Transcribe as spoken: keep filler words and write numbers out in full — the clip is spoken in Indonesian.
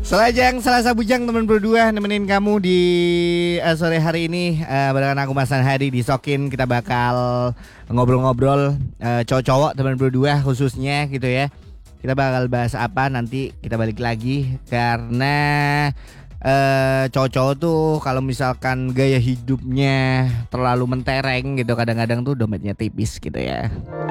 Selajang Selasa Bujang teman berdua nemenin kamu di uh, sore hari ini uh, barengan aku Mas Hadi di Sokin. Kita bakal ngobrol-ngobrol uh, cowok-cowok teman berdua khususnya gitu ya. Kita bakal bahas apa nanti kita balik lagi karena uh, cowok-cowok tuh kalau misalkan gaya hidupnya terlalu mentereng gitu kadang-kadang tuh dompetnya tipis gitu ya.